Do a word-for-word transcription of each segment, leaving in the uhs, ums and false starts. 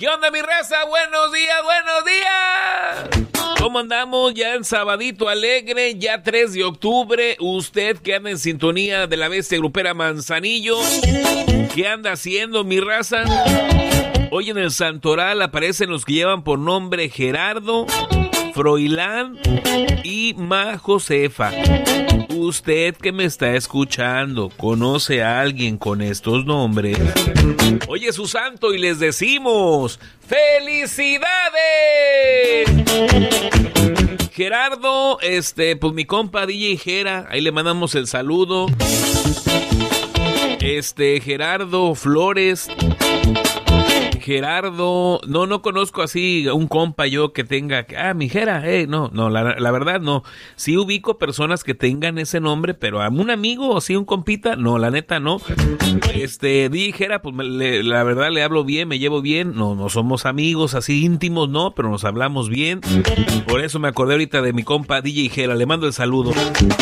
¿Qué onda, mi raza? Buenos días, buenos días. ¿Cómo andamos? Ya en sabadito alegre, ya tres de octubre. Usted que anda en sintonía de la bestia grupera Manzanillo, ¿qué anda haciendo, mi raza? Hoy en el Santoral aparecen los que llevan por nombre Gerardo, Froilán y Ma Josefa. Usted que me está escuchando, ¿conoce a alguien con estos nombres? Hoy es su santo y les decimos ¡felicidades! Gerardo, este, pues mi compa D J Gera, ahí le mandamos el saludo. Este, Gerardo Flores. Gerardo, no, no conozco así un compa yo que tenga, ah, mi Gera, eh, no, no, la, la verdad no. Sí ubico personas que tengan ese nombre, pero a un amigo o sí un compita, no, la neta no. Este, D J Gera, pues me, le, la verdad le hablo bien, me llevo bien, no, no somos amigos así íntimos, no, pero nos hablamos bien. Por eso me acordé ahorita de mi compa D J Gera, le mando el saludo.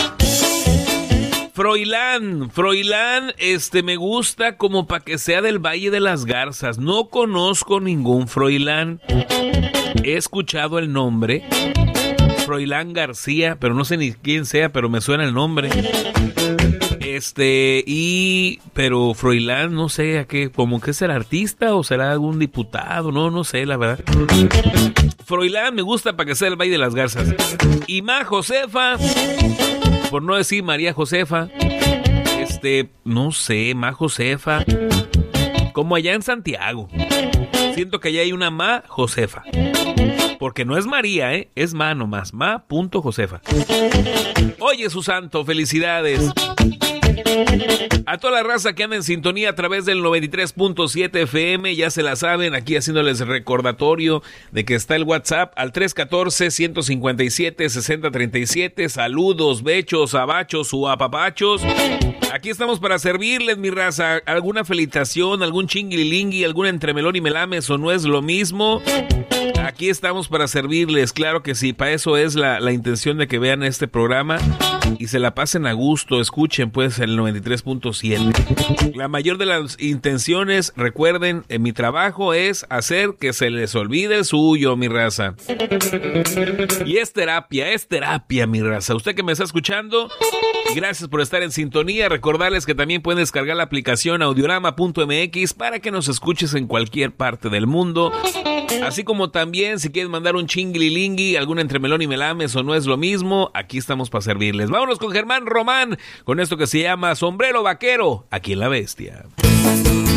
Froilán, Froilán, este, me gusta como para que sea del Valle de las Garzas. No conozco ningún Froilán. He escuchado el nombre, Froilán García, pero no sé ni quién sea, pero me suena el nombre. Este, y, pero Froilán, no sé a qué, como que será artista o será algún diputado, no, no sé, la verdad. Froilán me gusta para que sea del Valle de las Garzas. Y Ma Josefa, por no decir María Josefa, este, no sé, Ma Josefa, como allá en Santiago. Siento que allá hay una Ma Josefa, porque no es María, ¿eh? Es Ma nomás, Ma punto Josefa. Oye, su santo, felicidades. A toda la raza que anda en sintonía a través del noventa y tres punto siete F M, ya se la saben, aquí haciéndoles recordatorio de que está el WhatsApp al tres uno cuatro, uno cinco siete, seis cero tres siete. Saludos, bechos, abachos o apapachos. Aquí estamos para servirles, mi raza. ¿Alguna felicitación, algún chinguilingui, algún entremelón y melames o no es lo mismo? Aquí estamos para servirles, claro que sí. Para eso es la, la intención de que vean este programa y se la pasen a gusto. Escuchen pues el noventa y tres punto siete. La mayor de las intenciones, recuerden, en mi trabajo es hacer que se les olvide el suyo, mi raza. Y es terapia, es terapia, mi raza. Usted que me está escuchando, gracias por estar en sintonía. Recordarles que también pueden descargar la aplicación audiorama punto m x para que nos escuches en cualquier parte del mundo. Así como también si quieres mandar un chinglilingui, algún entremelón y melames o no es lo mismo, aquí estamos para servirles. Vámonos con Germán Román, con esto que se llama Sombrero Vaquero, aquí en La Bestia.